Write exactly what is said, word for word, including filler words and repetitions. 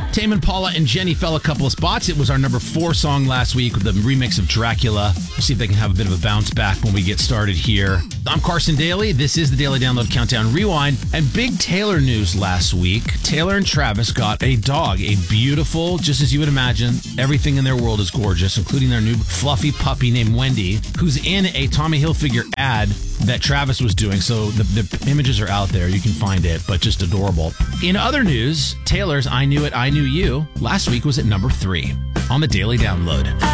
Tame Impala and Jenny fell a couple of spots. It was our number four song last week with the remix of Dracula. We'll see if they can have a bit of a bounce back when we get started here. I'm Carson Daly. This is the Daily Download Countdown Rewind. And big Taylor news last week. Taylor and Travis got a dog, a beautiful, just as you would imagine, everything in their world is gorgeous, including their new fluffy puppy named Wendy, who's in a Tommy Hilfiger ad that Travis was doing. So the, the images are out there. You can find it, but just adorable. In other news, Taylor's I Knew It, I Knew You last week was at number three on the Daily Download.